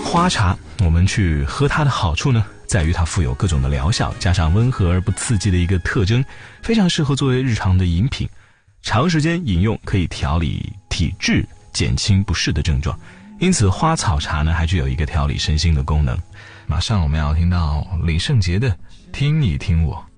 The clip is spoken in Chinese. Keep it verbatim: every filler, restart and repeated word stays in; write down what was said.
花茶我们去喝它的好处呢，在于它富有各种的疗效，加上温和而不刺激的一个特征，非常适合作为日常的饮品，长时间饮用可以调理体质，减轻不适的症状，因此花草茶呢还具有一个调理身心的功能。马上我们要听到李圣杰的听你听我。